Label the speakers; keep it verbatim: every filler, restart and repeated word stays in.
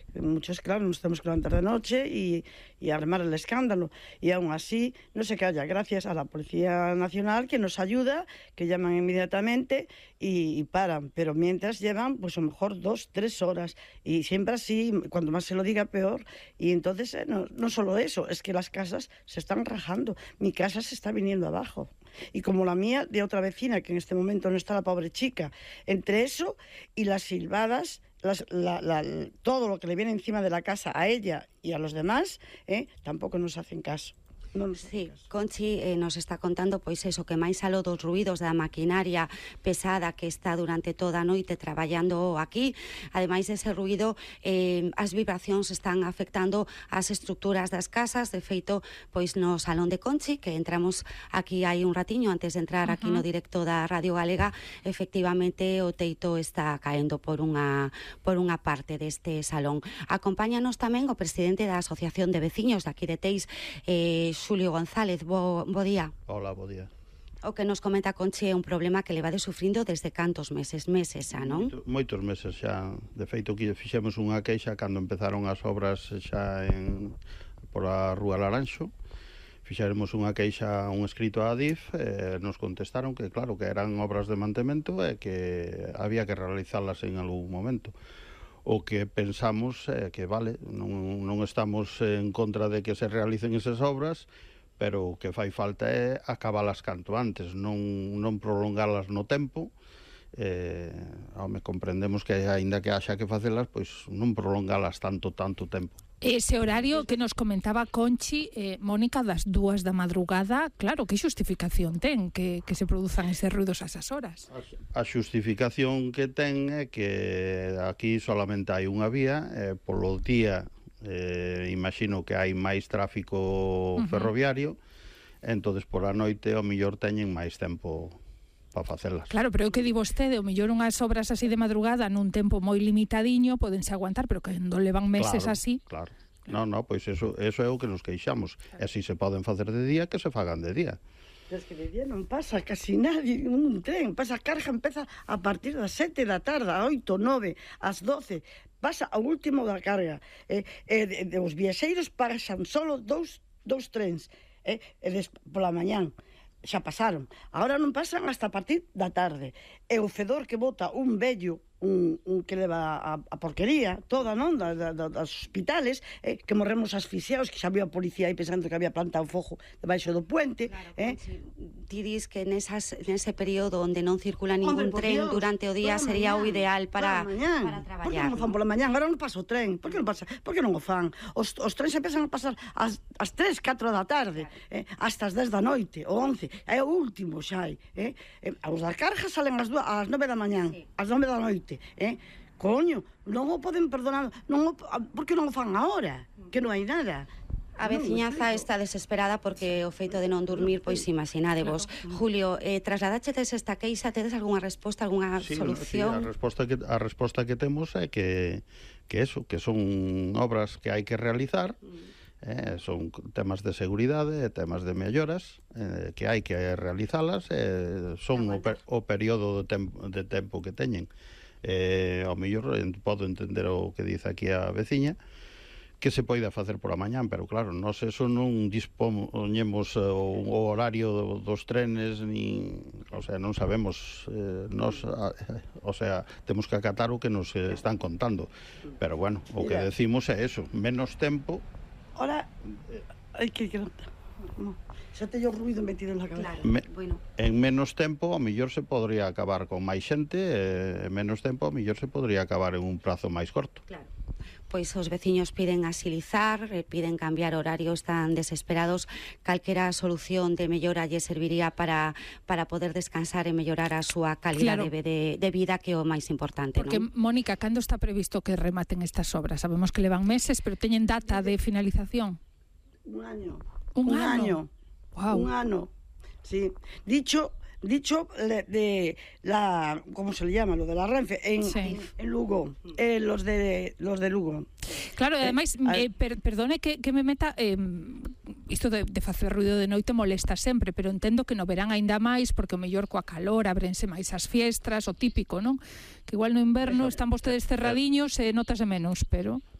Speaker 1: Muchos, claro, nos tenemos que levantar de noche y, y armar el escándalo. Y aún así, no se calla, gracias a la Policía Nacional, que nos ayuda, que llaman inmediatamente y, y paran. Pero mientras llevan, pues a lo mejor dos, tres horas. Y siempre así, cuando más se lo diga, peor. Y entonces, eh, no, no solo eso, es que las casas se están rajando. Mi casa se está viniendo abajo. Y como la mía, de otra vecina, que en este momento no está, la pobre chica. Entre eso y las silbadas, las, la, la, todo lo que le viene encima de la casa a ella y a los demás, eh, tampoco nos hacen caso. Non
Speaker 2: sí, Conchi eh, nos está contando pois eso, que máis aló dos ruídos da maquinaria pesada que está durante toda a noite traballando aquí, ademais dese ruído, eh, as vibracións están afectando as estructuras das casas. De feito, pois no salón de Conchi, que entramos aquí hai un ratiño antes de entrar aquí uh-huh. no directo da Radio Galega, efectivamente o teito está caendo por unha por unha parte deste salón. Acompáñanos tamén o presidente da Asociación de Veciños de aquí de Teis, eh, Xulio González. Bo, bo día.
Speaker 3: Hola, bo día.
Speaker 2: O que nos comenta Conchi é un problema que levade sufrindo desde cantos meses, meses xa, non?
Speaker 3: Moito, moitos meses xa. De feito, que fixemos unha queixa cando empezaron as obras xa en por a Rúa Laranxo. Fixemos unha queixa, un escrito a Adif, e nos contestaron que, claro, que eran obras de mantemento e que había que realizalas en algún momento. O que pensamos é que, vale, non, non estamos en contra de que se realicen esas obras, pero o que fai falta é acabalas canto antes, non, non prolongalas no tempo. Eh, home, comprendemos que aínda que haxa que facelas, pois non prolongalas tanto, tanto tempo.
Speaker 4: Ese horario que nos comentaba Conchi, eh, Mónica, das dúas da madrugada, claro, que xustificación ten que, que se produzan eses ruidos a esas horas?
Speaker 3: A xustificación que ten é que aquí solamente hai unha vía, eh, polo día eh, imagino que hai máis tráfico uh-huh. ferroviario, entonces por a noite ao mellor teñen máis tempo para facelas.
Speaker 4: Claro, pero o que di vostede, o mellor unhas obras así de madrugada nun tempo moi limitadiño podense aguantar, pero que non levan meses
Speaker 3: claro,
Speaker 4: así.
Speaker 3: Claro, non, non, pois eso, eso é o que nos queixamos. Claro. E se se poden facer de día, que se fagan de día.
Speaker 1: Pero es que de día non pasa casi nadie un tren, pasa a carga, empeza a partir das sete da tarde, a oito, nove, ás doce, pasa ao último da carga. Eh, eh, de, de os viaxeiros pasan solo dous, dous trens, eh, e des, pola mañán. Xa pasaron. Agora non pasan hasta a partir da tarde. E o fedor que bota un vello, un, un que leva a, a porquería, toda, non, da, da, das hospitales, eh, que morremos asfixiados, que xa viu a policía aí pensando que había plantado fogo debaixo do puente.
Speaker 2: Claro,
Speaker 1: eh.
Speaker 2: Ti dis que nesas, nese período onde non circula ningún Hombre, tren Dios, durante o día sería mañán, o ideal para, para traballar.
Speaker 1: Por que non o fan pola mañán? Agora non pasa o tren. Por que non pasa? Por que non o fan? Os, os trens empezan a pasar ás, ás tres, catro da tarde, eh, hasta as dez da noite, o once. É o último xa hai. Eh. Eh, os da carga salen ás, ás nove da mañán, sí. ás nove da noite. Eh? Coño, non o poden perdonar, non o, por que non o fan agora? Que non hai nada.
Speaker 2: A veciñaza está desesperada porque o feito de non dormir, pois imaginadevos. Julio, eh, trasladachedes esta queixa, tedes algunha resposta, algunha
Speaker 3: sí,
Speaker 2: solución?
Speaker 3: Sí, a resposta que a resposta que temos é que que eso, que son obras que hai que realizar. Eh, son temas de seguridade, temas de melloras, eh, que hai que realizalas, eh, son o, per, o período de tempo, de tempo que teñen. Eh, ao mellor podo entender o que dice aquí a veciña, que se poida facer por a mañán, pero claro, nós eso non dispoñemos o, o horario dos trenes, ni, o sea, non sabemos, eh, nos, a, o sea, temos que acatar o que nos están contando, pero bueno, o que decimos é eso, menos tempo.
Speaker 1: Ahora, hai que... No, xa teño ruido metido na cabeza.
Speaker 2: Claro, Me, bueno.
Speaker 3: En menos tempo, ao mellor se podría acabar con máis xente, e en menos tempo, ao mellor se podría acabar en un prazo máis corto.
Speaker 2: Claro. Pois os veciños piden asilizar, piden cambiar horarios, tan desesperados. Calquera solución de mellora lle serviría para, para poder descansar e mellorar a súa calidade claro. de, de vida, que é o máis importante.
Speaker 4: Porque,
Speaker 2: non?
Speaker 4: Mónica, cando está previsto que rematen estas obras? Sabemos que levan meses, pero teñen data de finalización.
Speaker 1: Un año.
Speaker 4: Un,
Speaker 1: un
Speaker 4: ano.
Speaker 1: año.
Speaker 4: Wow.
Speaker 1: Un ano. Sí. Dicho... dicho de la, ¿cómo se le llama? Lo de la Renfe en, sí. en Lugo, eh, los de los de Lugo.
Speaker 4: Claro, ademais, eh, eh, per, perdone que, que me meta, eh, isto de, de facer ruido de noite molesta sempre, pero entendo que no verán aínda máis, porque o mellor coa calor abrense máis as fiestras, o típico, non? Que igual no inverno están vostedes cerradiños e eh, notase menos, pero...